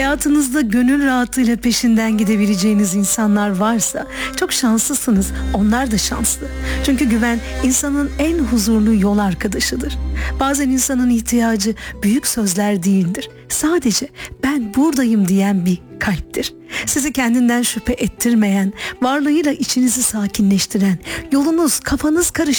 Hayatınızda gönül rahatlığıyla peşinden gidebileceğiniz insanlar varsa çok şanslısınız. Onlar da şanslı. Çünkü güven insanın en huzurlu yol arkadaşıdır. Bazen insanın ihtiyacı büyük sözler değildir. Sadece ben buradayım diyen bir kalptir. Sizi kendinden şüphe ettirmeyen, varlığıyla içinizi sakinleştiren, yolunuz, kafanız karıştıran